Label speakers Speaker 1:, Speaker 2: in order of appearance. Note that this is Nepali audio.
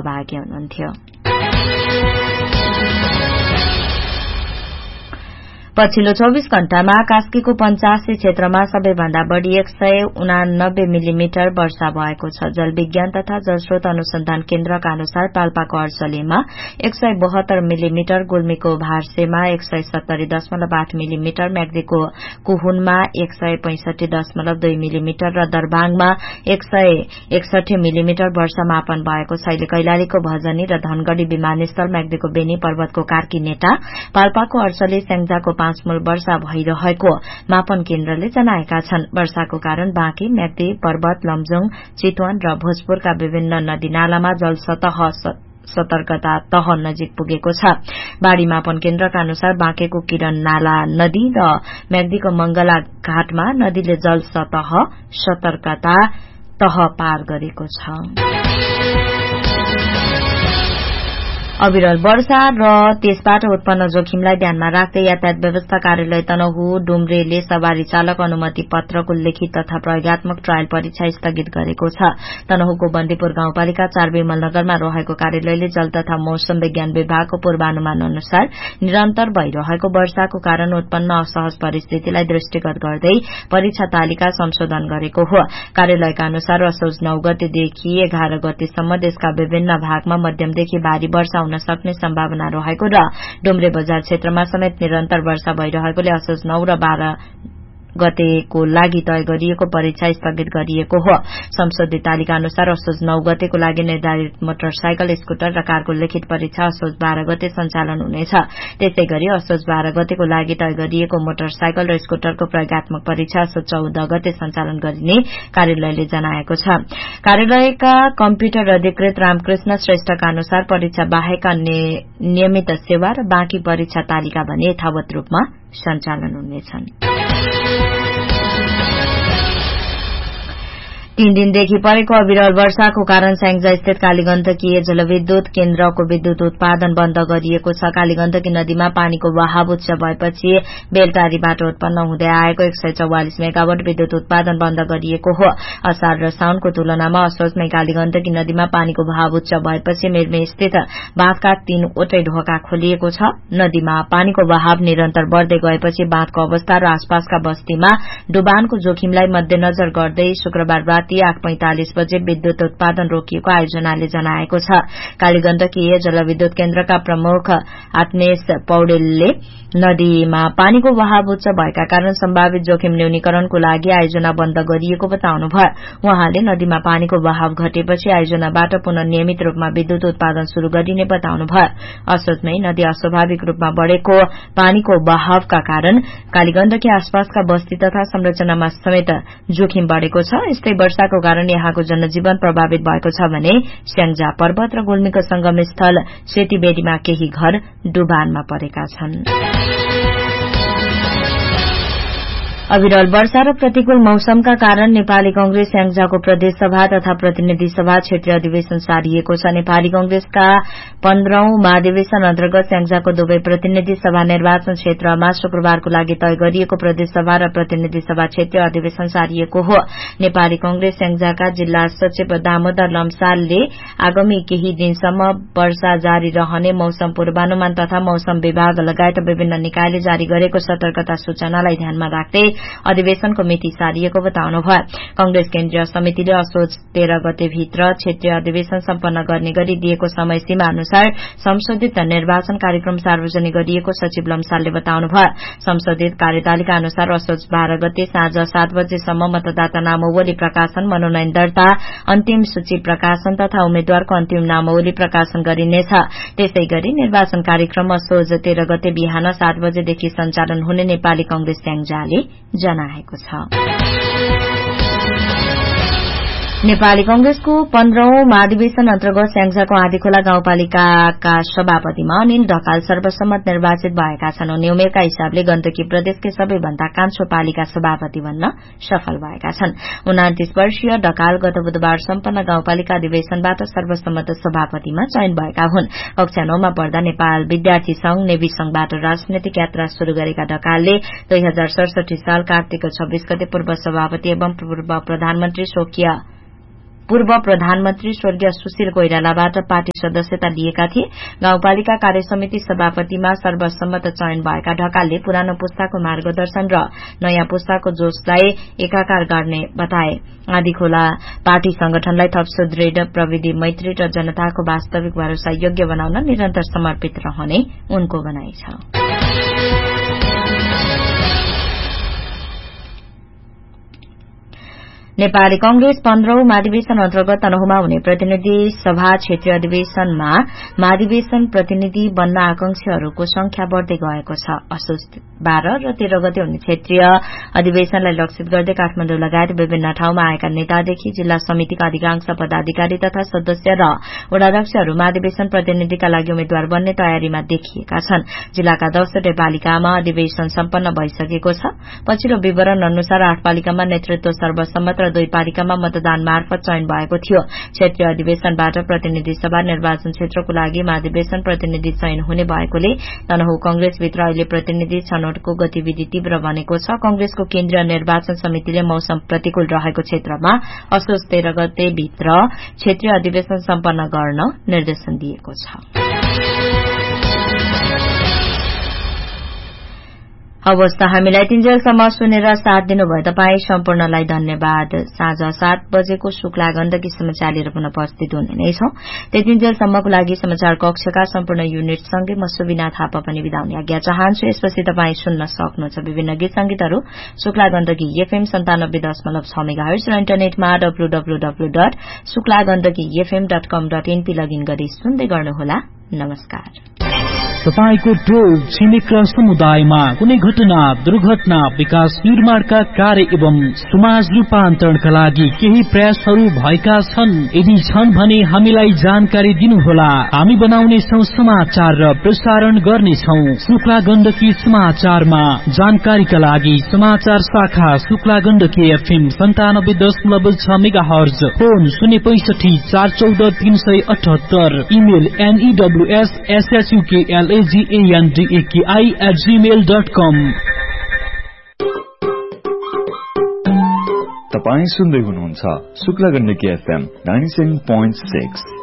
Speaker 1: सहभागी हुनुहुन्थ्यो। पछिल्लो 24 घण्टामा कास्कीको 85 क्षेत्रमा सबैभन्दा बढ़ी 189 मिलिमिटर वर्षा भएको छ। जल विज्ञान तथा जलस्रोत अनुसन्धान केन्द्रका अनुसार पाल्पाको अर्सलेमा 172 मिलिमिटर, गुल्मीको भार्सेमा 170.8 मिलिमिटर, म्याग्दीको कुहुनमा 165.2 मिलिमिटर र दरबाङमा 161 मिलिमिटर वर्षा मापन भएको छ। अहिले कैलालीको भजनी र धनगढ़ी विमानस्थल, म्याग्दीको बेनी, पर्वतको कार्कीनेटा, पाल्पाको अर्सले, स्याङ्जाको 5 मूल वर्षा भइरहेको मापन केन्द्रले जनाएका छन्। वर्षाको कारण बाँकी, म्याग्दी, पर्वत, लमजुङ, चितवन र भोजपुरका विभिन्न नदीनालामा जल सतर्कता तह नजिक पुगेको छ। बाढ़ी मापन केन्द्रका अनुसार बाँकेको किरण नाला नदी र म्याग्दीको मंगला घाटमा नदीले जल सतर्कता तह पार गरेको छ। अविरल वर्षा र त्यसबाट उत्पन्न जोखिमलाई ध्यानमा राख्दै यातायात व्यवस्था कार्यालय तनहु डुम्रेले सवारी चालक अनुमति पत्रको लिखित तथा प्रयोगात्मक ट्रायल परीक्षा स्थगित गरेको छ। तनहुको बन्दीपुर गाउँपालिका 4 विमलनगरमा रहेको कार्यालयले जल तथा मौसम विज्ञान विभागको पूर्वानुमान अनुसार निरन्तर भइरहेको वर्षाको कारण उत्पन्न असहज परिस्थितिलाई दृष्टिगत गर्दै परीक्षा तालिका संशोधन गरेको हो। कार्यालयका अनुसार असोज 9 गतेदेखि 11 गतेसम्म देशका विभिन्न भागमा मध्यमदेखि भारी वर्षा हुन सक्ने सम्भावना रहेको र डुम्रे बजार क्षेत्रमा समेत निरन्तर वर्षा भइरहेकोले असोज 9 र 12 गतेको लागि तय गरिएको परीक्षा स्थगित गरिएको हो। संशोधित तालिका अनुसार असोज 9 गतेको लागि निर्धारित मोटरसाइकल, स्कूटर र कारको लिखित परीक्षा असोज 12 गते सञ्चालन हुनेछ। त्यसै गरी असोज 12 गतेको लागि तय गरिएको मोटरसाइकल र स्कूटरको प्रयोगात्मक परीक्षा असोज 14 गते सञ्चालन गरिने कार्यालयले जनाएको छ। कार्यालयका कम्प्युटर अधिकृत रामकृष्ण श्रेष्ठका अनुसार परीक्षा बाहेक अन्य नियमित सेवा र बाँकी परीक्षा तालिका भने यथावत रूपमा सञ्चालन हुनेछन्। 3 दिनदेखि परेको अविरल वर्षाको कारण स्याङ्जा स्थित कालीगण्डकी जलविद्युत केन्द्रको विद्युत उत्पादन बन्द गरिएको छ। कालीगण्डकी नदीमा पानीको बहाव उच्च भएपछि बेलटारीबाट उत्पन्न हुँदै आएको 144 मेगावाट विद्युत उत्पादन बन्द गरिएको हो। असार र साउनको तुलनामा असोजमै कालीगण्डकी नदीमा पानीको बहाव उच्च भएपछि मेरमे स्थित बाँधका 3 वटै ढोका खोलिएको छ। नदीमा पानीको बहाव निरन्तर बढ़दै गएपछि बाँधको अवस्था र आसपासका बस्तीमा डुबानको जोखिमलाई मध्यनजर गर्दै शुक्रबार 8:45 बजे विद्युत उत्पादन रोकिएको आयोजनाले जनाएको छ। कालीगण्डकी जलविद्युत केन्द्रका प्रमुख आत्मेश पौडेलले नदीमा पानीको बहाव उच्च भएका कारण सम्भावित जोखिम न्यूनीकरणको लागि आयोजना बन्द गरिएको बताउनुभयो। उहाँले नदीमा पानीको बहाव घटेपछि आयोजनाबाट पुनः नियमित रूपमा विद्युत उत्पादन शुरू गरिने बताउनुभयो। असोजमै नदी अस्वाभाविक रूपमा बढ़ेको पानीको बहावका कारण कालीगण्डकी आसपासका बस्ती तथा संरचनामा समेत जोखिम बढ़ेको छ। यस्तै वर्षाको कारण यहाँको जनजीवन प्रभावित भएको छ भने स्याङ्जा पर्वत र गुल्मीको संगम स्थल सेतीबेरीमा केही घर डुबानमा परेका छन्। अविरल वर्षा र प्रतिकूल मौसमका कारण नेपाली कांग्रेस स्याङ्जाको प्रदेश सभा तथा प्रतिनिधि सभा क्षेत्रीय अधिवेशन सारिएको छ। नेपाली कांग्रेसका 15औं महाधिवेशन अन्तर्गत स्याङ्जाको दुवै प्रतिनिधि सभा निर्वाचन क्षेत्रमा शुक्रबारको लागि तय गरिएको प्रदेश सभा र प्रतिनिधि सभा क्षेत्रीय अधिवेशन सारिएको हो। नेपाली कांग्रेस स्याङ्जाका जिल्ला सचिव दामोदर लम्सालले आगामी केही दिनसम्म वर्षा जारी रहने मौसम पूर्वानुमान तथा मौसम विभाग लगायत विभिन्न निकायले जारी गरेको सतर्कता सूचनालाई ध्यानमा राख्दै अधिवेशनको मिति सारिएको बताउनुभयो। कांग्रेस केन्द्रीय समितिले असोज 13 गतेभित्र क्षेत्रीय अधिवेशन सम्पन्न गर्ने गरी दिएको समय सीमा अनुसार संशोधित निर्वाचन कार्यक्रम सार्वजनिक गरिएको सचिव लम्सालले बताउनुभयो। संशोधित कार्यतालिका अनुसार असोज 12 गते साँझ 7 बजेसम्म मतदाता नामावली प्रकाशन, मनोनयन दर्ता, अन्तिम सूची प्रकाशन तथा उम्मेद्वारको अन्तिम नामावली प्रकाशन गरिनेछ। त्यसै गरी निर्वाचन कार्यक्रम असोज 13 गते बिहान 7 बजेदेखि सञ्चालन हुने नेपाली कांग्रेस स्याङ्जाले जनाएको छ। नेपाली कांग्रेसको 15औं महाधिवेशन अन्तर्गत स्याङ्जाको आँधीखोला गाउँपालिकाका सभापतिमा अनिल ढकाल सर्वसम्मत निर्वाचित भएका छन्। उनी उमेरका हिसाबले गण्डकी प्रदेशकै सबैभन्दा कान्छो पालिका सभापति बन्न सफल भएका छन्। 29 वर्षीय ढकाल गत बुधबार सम्पन्न गाउँपालिका अधिवेशनबाट सर्वसम्मत सभापतिमा चयन भएका हुन्। कक्षा 9 मा पढ्दा नेपाल विद्यार्थी संघ नेवी संघबाट राजनैतिक यात्रा शुरू गरेका ढकालले 2067 साल कार्तिक 26 गते पूर्व सभापति एवं पूर्व प्रधानमन्त्री स्वर्गीय पूर्व प्रधानमन्त्री स्वर्गीय सुशील कोइरालाबाट पार्टी सदस्यता लिएका थिए। गाउँपालिका कार्यसमिति सभापतिमा सर्वसम्मत चयन भएका ढकालले पुरानो पुस्ताको मार्गदर्शन र नयाँ पुस्ताको जोशलाई एकाकार गर्ने बताए। आँधीखोला पार्टी संगठनलाई थप सुदृढ़ प्रविधि मैत्री र जनताको वास्तविक भरोसा योग्य बनाउन निरन्तर समर्पित रहने उनको भनाइ छ। नेपाली कांग्रेस 15औं महाधिवेशन अन्तर्गत तनहुमा हुने प्रतिनिधि सभा क्षेत्रीय अधिवेशनमा महाधिवेशन प्रतिनिधि बन्न आकांक्षीहरूको संख्या बढ़दै गएको छ। असोज 12 र 13 गते हुने क्षेत्रीय अधिवेशनलाई लक्षित गर्दै काठमाडौँ लगायत विभिन्न ठाउँमा आएका नेतादेखि जिल्ला समितिका अधिकांश पदाधिकारी तथा सदस्य र वडाध्यक्षहरू महाधिवेशन प्रतिनिधिका लागि उम्मेद्वार बन्ने तयारीमा देखिएका छन्। जिल्लाका 10 पालिकामा अधिवेशन सम्पन्न भइसकेको छ। पछिल्लो विवरण अनुसार 8 पालिकामा नेतृत्व सर्वसम्मत र 2 पालिकामा मतदान मार्फत चयन भएको थियो। क्षेत्रीय अधिवेशनबाट प्रतिनिधि सभा निर्वाचन क्षेत्रको लागि महाधिवेशन प्रतिनिधि चयन हुने भएकोले तनहुँ कंग्रेसभित्र अहिले प्रतिनिधि छनौटको गतिविधि तीव्र बनेको छ। कंग्रेसको केन्द्रीय निर्वाचन समितिले मौसम प्रतिकूल रहेको क्षेत्रमा असोज 13 गते भित्र क्षेत्रीय अधिवेशन सम्पन्न गर्न निर्देशन दिएको छ। हवस् त हामीलाई तिनजेलसम्म सुनेर साथ दिनुभयो तपाई सम्पूर्णलाई धन्यवाद। साँझ 7 बजेको शुक्ला गण्डकी समाचार लिएर पुनः उपस्थित हुने नै छौं। त्यतिन्जेलसम्मको लागि समाचार कक्षका सम्पूर्ण युनिटसँगै म सुबिना थापा पनि बिदा हुने आज्ञा चाहन्छु। यसपछि तपाई सुन्न सक्नुहुन्छ विभिन्न गीत संगीतहरू शुक्ला गण्डकी FM 97.6 मेगाहर्ज र इन्टरनेटमा www.suklagandakifm.com.np लगइन गरी सुन्दै गर्नुहोला। नमस्कार।
Speaker 2: तपाईको टोल छिमेक र समुदायमा कुनै घटना दुर्घटना विकास निर्माणका कार्य एवं समाज रूपान्तरणका लागि केही प्रयासहरू भएका छन्। यदि छन् भने हामीलाई जानकारी दिनुहोला। हामी बनाउनेछौं समाचार र प्रसारण गर्नेछौं। शुक्ला गण्डकी समाचारमा जानकारीका लागि समाचार शाखा Shukla Gandaki FM 97.6 megahertz, phone 065 414 378, email news@gmail.com।
Speaker 3: तपाई सुन्दै हुनुहुन्छ शुक्ला गण्डकी FM 97.6।